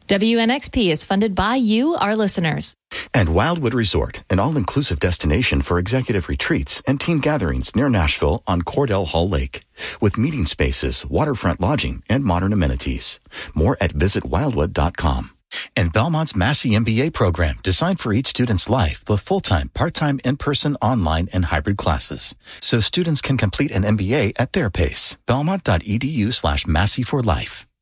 WNXP is funded by you, our listeners. And Wildwood Resort, an all-inclusive destination for executive retreats and team gatherings near Nashville on Cordell Hall Lake, with meeting spaces, waterfront lodging, and modern amenities. More at visitwildwood.com. And Belmont's Massey MBA program, designed for each student's life with full-time, part-time, in-person, online, and hybrid classes. So students can complete an MBA at their pace. Belmont.edu/Massey for life.